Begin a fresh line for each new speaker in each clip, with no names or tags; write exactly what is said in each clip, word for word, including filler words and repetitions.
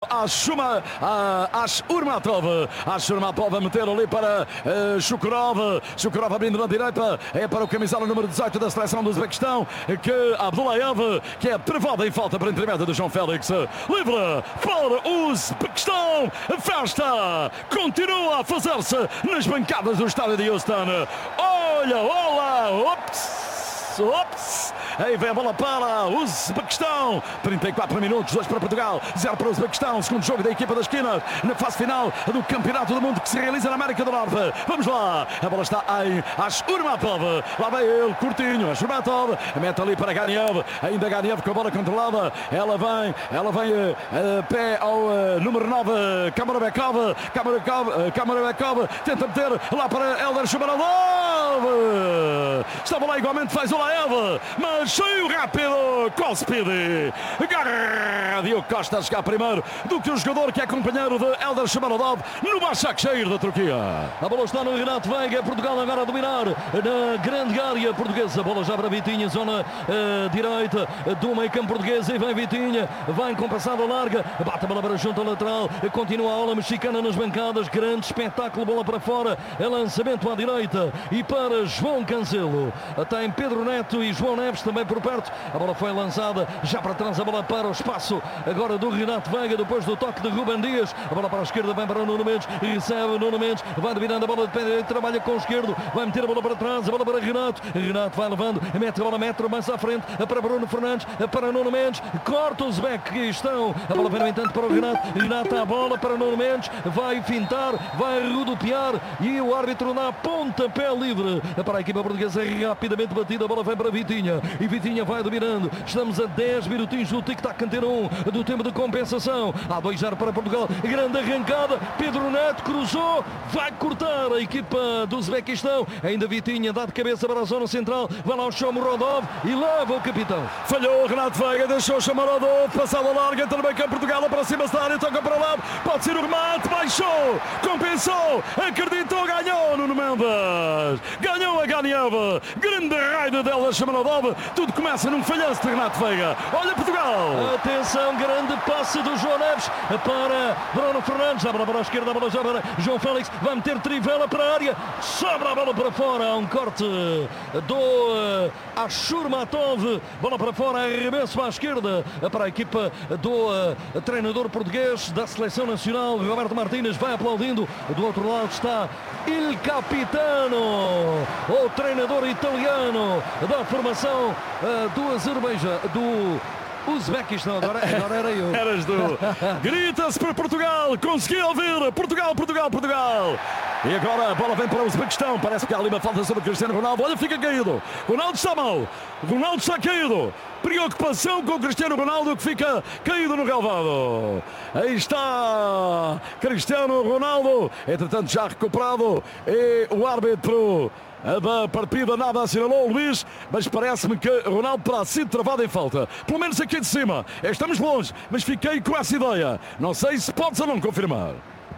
Ashuma, Ash Urmatov. Ash Urmatov a meter ali para uh, Shukurov. Shukurov abrindo na direita. É para o camisola número dezoito da seleção do Uzbequistão, que Abdullayev, que é privado em falta para intermédio de João Félix. Livre para o Uzbequistão. A festa continua a fazer-se nas bancadas do estádio de Houston. Olha, olá, ops! Ops! Aí vem a bola para o Uzbequistão. trinta e quatro minutos, dois para Portugal, zero para o Uzbequistão. Segundo jogo da equipa da esquina na fase final do Campeonato do Mundo que se realiza na América do Norte. Vamos lá, a bola está em Ash Urmatov. Lá vem ele, curtinho. Ash Urmatov mete ali para Ganiev. Ainda Ganiev com a bola controlada. Ela vem, ela vem uh, uh, pé ao uh, número nove, Kamarovekov. Kamarovekov, Kamarovekov tenta meter lá para Elder Shumarodov. Estava lá igualmente, faz o Laev, mas saiu rápido, Kospidi. Garra Diogo Costa a chegar primeiro do que o jogador que é companheiro de Elder Shumarodov no Başakşehir da Turquia.
A bola está no Renato Veiga, Portugal agora a dominar na grande área portuguesa. A bola já para Vitinha, zona uh, direita do meio campo português, e vem Vitinha, vai com passada larga, bate a bola para junto ao lateral, continua a aula mexicana nas bancadas, grande espetáculo, bola para fora, é lançamento à direita e para João Cancelo. Tem Pedro Neto e João Neves também por perto. A bola foi lançada já para trás, a bola para o espaço agora do Renato Veiga, depois do toque de Rubem Dias. A bola para a esquerda, vem para o Nuno Mendes, recebe o Nuno Mendes, vai dominando a bola de pé, trabalha com o esquerdo, vai meter a bola para trás, a bola para Renato. Renato vai levando, mete a bola, metro mais à frente, para Bruno Fernandes, para Nuno Mendes, corta o Uzbequistão. A bola vem no entanto para o Renato. Renato a bola para Nuno Mendes, vai fintar, vai rodopiar e o árbitro dá pontapé livre para a equipa portuguesa. Rapidamente batida, a bola vem para Vitinha e Vitinha vai dominando. Estamos a dez minutinhos do tic-tac antena um do tempo de compensação. Há dois zero para Portugal, grande arrancada, Pedro Neto cruzou, vai cortar a equipa do Uzbequistão. Ainda Vitinha dá de cabeça para a zona central, vai lá o Shomurodov e leva o capitão.
Falhou o Renato Veiga, deixou o Shomurodov, passada larga, também cá Portugal, aproxima-se da área, toca para o lado, pode ser o remate, baixou, compensou, acreditou, ganhou Nuno Mendes, ganhou a Ganiev, grande raio de Elder Shumarodov. Tudo começa num falhanço de Renato Veiga. Olha Portugal,
atenção, grande passe do João Neves para Bruno Fernandes, a bola para a esquerda, a bola já para João Félix, vai meter Trivela para a área, sobra a bola para fora, há um corte do uh, Ashurmatov, bola para fora, arremesso para a esquerda para a equipa do uh, treinador português da seleção nacional, Roberto Martínez, vai aplaudindo. Do outro lado está Il Capitano, o treinador italiano da formação uh, do Azerbaijão, do Uzbequistão. Agora, agora era eu.
Eras tu. Grita-se para Portugal, consegui ouvir. Portugal, Portugal, Portugal. E agora a bola vem para o Uzbequistão. Parece que há ali uma falta sobre Cristiano Ronaldo. Olha, fica caído. Ronaldo está mal. Ronaldo está caído. Preocupação com o Cristiano Ronaldo, que fica caído no relvado. Aí está Cristiano Ronaldo, entretanto já recuperado, e o árbitro da partida nada assinalou o Luís, mas parece-me que Ronaldo terá sido travado em falta, pelo menos aqui de cima. Estamos longe, mas fiquei com essa ideia. Não sei se podes ou não confirmar.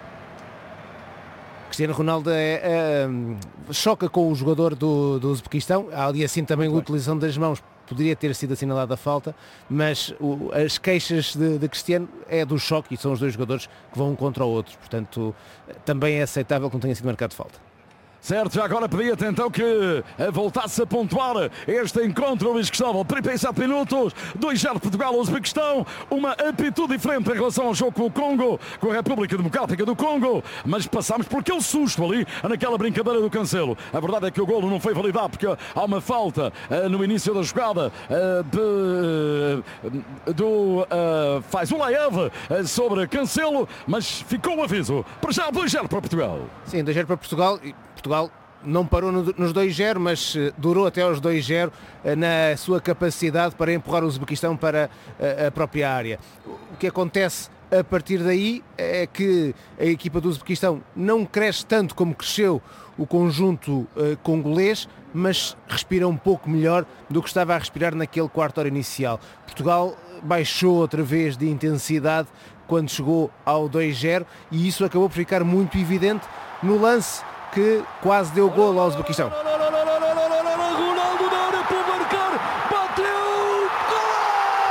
Cristiano Ronaldo é, é, choca com o jogador do, do Uzbequistão. Há ali assim também a utilização das mãos. Poderia ter sido assinalada a falta, mas o, as queixas de, de Cristiano é do choque, e são os dois jogadores que vão um contra o outro. Portanto, também é aceitável que não tenha sido marcado falta.
Certo, já agora pedia-te então que voltasse a pontuar este encontro, Luís Cristóvão. trinta e sete minutos, dois zero Portugal, Uzbequistão. Uma atitude diferente em relação ao jogo com o Congo, com a República Democrática do Congo, mas passámos por aquele susto ali, naquela brincadeira do Cancelo. A verdade é que o golo não foi validado, porque há uma falta uh, no início da jogada uh, de, uh, do uh, Faizullaev uh, sobre Cancelo, mas ficou o aviso. Para já, dois zero para Portugal.
Sim, dois zero para Portugal. Portugal não parou nos dois zero, mas durou até aos dois zero na sua capacidade para empurrar o Uzbequistão para a própria área. O que acontece a partir daí é que a equipa do Uzbequistão não cresce tanto como cresceu o conjunto uh, congolês, mas respira um pouco melhor do que estava a respirar naquele quarto hora inicial. Portugal baixou outra vez de intensidade quando chegou ao dois zero, e isso acabou por ficar muito evidente no lance que quase deu golo ao Uzbequistão.